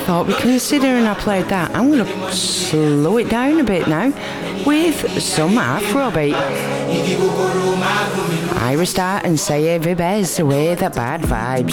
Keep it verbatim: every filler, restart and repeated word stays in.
thought, considering I played that, I'm going to slow it down a bit now with some Afrobeat. Ira Star and Say Every Bez with the bad vibes.